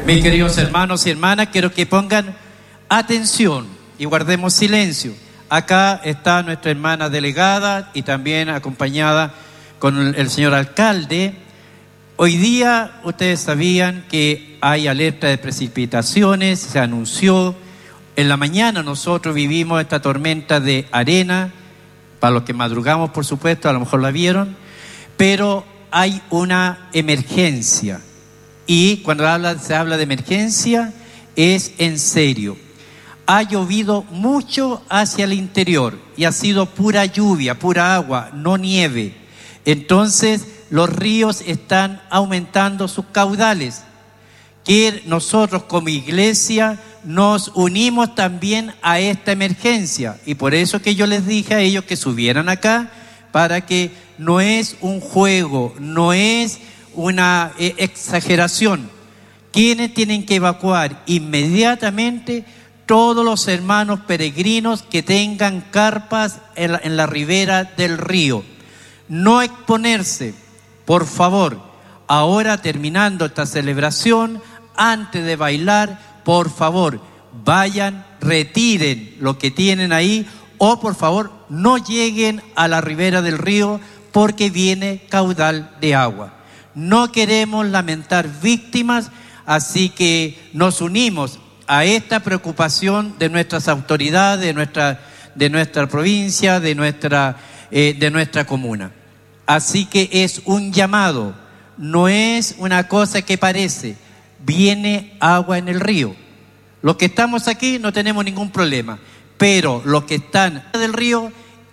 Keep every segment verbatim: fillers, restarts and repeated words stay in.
Mis queridos hermanos y hermanas, quiero que pongan atención y guardemos silencio. Acá está nuestra hermana delegada y también acompañada con el señor alcalde. Hoy día ustedes sabían que hay alerta de precipitaciones, se anunció. En la mañana nosotros vivimos esta tormenta de arena, para los que madrugamos por supuesto, a lo mejor la vieron, pero hay una emergencia. Y cuando habla, se habla de emergencia, es en serio. Ha llovido mucho hacia el interior y ha sido pura lluvia, pura agua, no nieve. Entonces, los ríos están aumentando sus caudales. Que nosotros como iglesia nos unimos también a esta emergencia. Y por eso que yo les dije a ellos que subieran acá, para que no es un juego, no es una eh, exageración. Quienes tienen que evacuar inmediatamente todos los hermanos peregrinos que tengan carpas en la, en la ribera del río. No exponerse, por favor. Ahora, terminando esta celebración, antes de bailar, por favor, vayan, retiren lo que tienen ahí, o por favor no lleguen a la ribera del río porque viene caudal de agua. No queremos lamentar víctimas, así que nos unimos a esta preocupación de nuestras autoridades, de nuestra, de nuestra provincia, de nuestra, eh, de nuestra comuna. Así que es un llamado, no es una cosa que parece, viene agua en el río. Los que estamos aquí no tenemos ningún problema, pero los que están del río,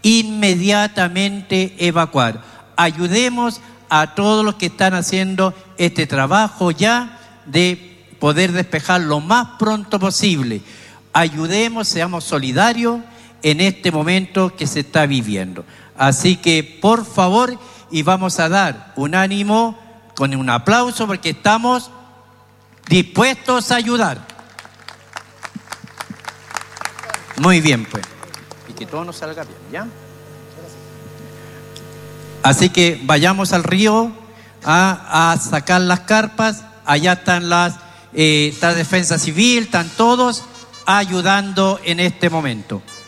inmediatamente evacuar. Ayudemos a todos los que están haciendo este trabajo ya de poder despejar lo más pronto posible. Ayudemos, seamos solidarios en este momento que se está viviendo. Así que, por favor, y vamos a dar un ánimo con un aplauso porque estamos dispuestos a ayudar. Muy bien, pues. Y que todo nos salga bien, ¿ya? Así que vayamos al río a, a sacar las carpas. Allá están las, eh, está Defensa Civil, están todos ayudando en este momento.